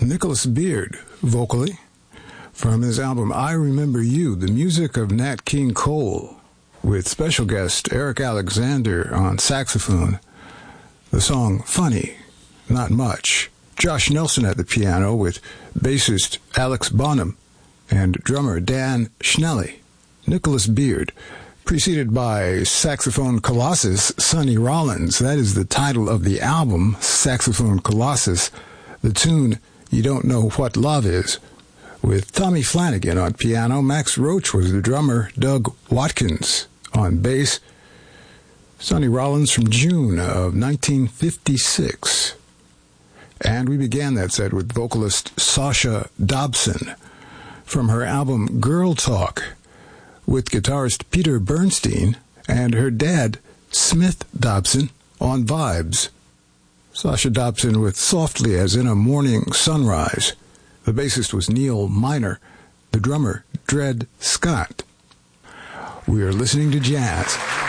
Nicholas Beard, vocally, from his album I Remember You, the music of Nat King Cole, with special guest Eric Alexander on saxophone. The song Funny, Not Much. Josh Nelson at the piano with bassist Alex Bonham and drummer Dan Schnelly. Nicholas Beard, preceded by saxophone colossus Sonny Rollins. That is the title of the album, Saxophone Colossus. The tune You Don't Know What Love Is, with Tommy Flanagan on piano. Max Roach was the drummer. Doug Watkins on bass. Sonny Rollins from June of 1956. And we began that set with vocalist Sasha Dobson from her album Girl Talk, with guitarist Peter Bernstein and her dad, Smith Dobson, on vibes. Sasha Dobson with Softly as in a Morning Sunrise. The bassist was Neil Miner, the drummer, Dred Scott. We are listening to jazz.